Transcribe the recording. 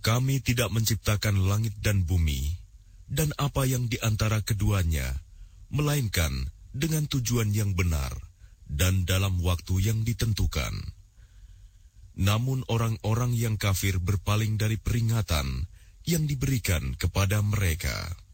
Kami tidak menciptakan langit dan bumi, dan apa yang di antara keduanya, melainkan dengan tujuan yang benar dan dalam waktu yang ditentukan. Namun orang-orang yang kafir berpaling dari peringatan yang diberikan kepada mereka.